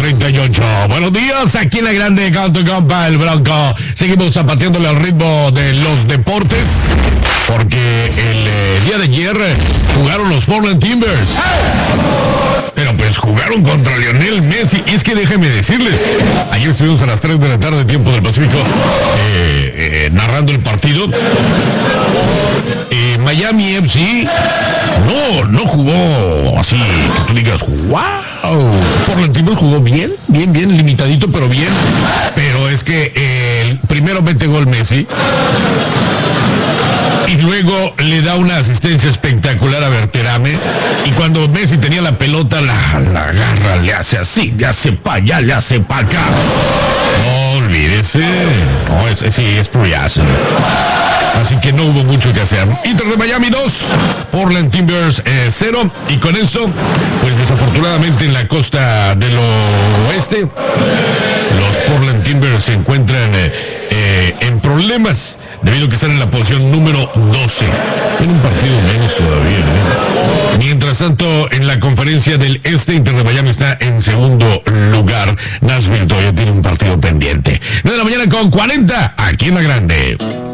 38. Buenos días, aquí en la grande Canto Compa, el Bronco. Seguimos zapateándole al ritmo de los deportes, porque el día de ayer jugaron los Portland Timbers. Pero pues jugaron contra Lionel Messi. Y es que déjenme decirles, ayer estuvimos a las 3 de la tarde, tiempo del Pacífico, narrando el partido. Miami FC no jugó así que tú digas, wow. Portland Timbers jugó bien, limitadito, pero bien. Pero es que el primero mete gol Messi y luego le da una asistencia espectacular a Berterame, y cuando Messi tenía la pelota la agarra, le hace así, le hace para allá, le hace para acá. No olvídese, no, sí, es Pruyazo. Así que no hubo mucho que hacer. Inter de Miami 2, Portland Timbers 0. Y con esto, pues desafortunadamente en la costa del oeste, los Portland Timbers se encuentran en problemas debido a que están en la posición número 12. Tiene un partido menos todavía, ¿eh? Mientras tanto, en la conferencia del este, Inter de Miami está en segundo lugar. Nashville todavía tiene un partido pendiente. 9 de la mañana con 40, aquí en la grande.